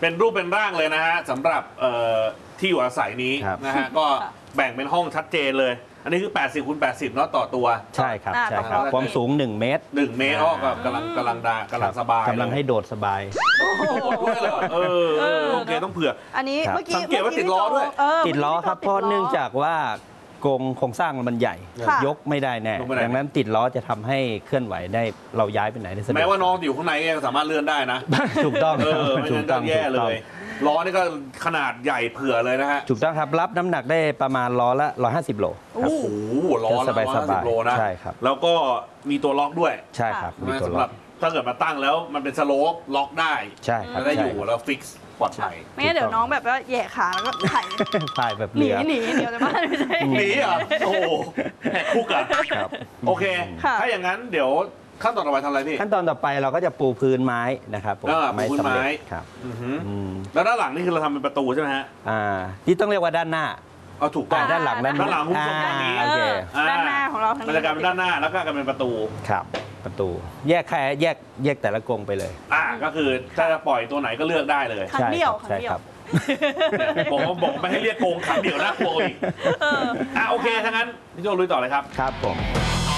เป็นรูปเป็นร่างเลยนะฮะสำหรับที่อยู่อาศัยนี้นะฮะก็แบ่งเป็นห้องชัดเจนเลยอันนี้คือ80 คูณ 80เนาะต่อตัวใช่ครับใช่ครับความสูง1 เมตร 1 เมตรก็กำลังสบายกำลังให้โดดสบายโดดด้วยเหรอโอเคต้องเผื่ออันนี้เมื่อกี้สังเกตว่าติดล้อด้วยติดล้อครับเพราะเนื่องจากว่าโครงสร้างมันใหญ่ยกไม่ได้แน่ดังนั้นติดล้อจะทำให้เคลื่อนไหวได้เราย้ายไปไหนได้สะดวกแม้ว่าน้องอยู่ข้างในยังสามารถเลื่อนได้นะถูกต้องถูกต้องแย่เลยล้อนี่ก็ขนาดใหญ่เผื่อเลยนะฮะถูกต้องครับรับน้ำหนักได้ประมาณล้อละ150 โลโอ้โหล้อละ150 โลนะใช่ครับแล้วก็มีตัวล็อกด้วยใช่ครับมีตัวล็อกถ้าเกิดมาตั้งแล้วมันเป็นสโลปล็อกได้ใช่ครับได้อยู่แล้วฟิกซ์ปลอดภัยไม่งั้นเดี๋ยวน้องแบบว่าแย่ขาแล้วก็ถ่ายแบบหนีเดี๋ยวจะบ้านไม่ใช่หนีเหรอโอ้แหกคุกอ่ะโอเคถ้าอย่างนั้นเดี๋ยวขั้นตอนต่อไปทำอะไรพี่ขั้นตอนต่อไปเราก็จะปูพื้นไม้นะครับไม้สำเร็จครับแล้วด้านหลังนี่คือเราทำเป็นประตูใช่ไหมฮะที่ต้องเรียกว่าด้านหน้าถูกต้องด้านหลังด้านหลังหุ้มตรงนี้ด้านหน้าของเรามันจะกลายเป็นด้านหน้าแล้วก็กลายเป็นประตูครับประตูแยกแต่ละกรงไปเลยก็คือถ้าจะปล่อยตัวไหนก็เลือกได้เลยครั้งเดียวใช่ครับบอกไม่ให้เรียกโกงครั้งเดียวนะโกงอีกโอเคถ้างั้นพี่โจลุยต่อเลยครับครับผม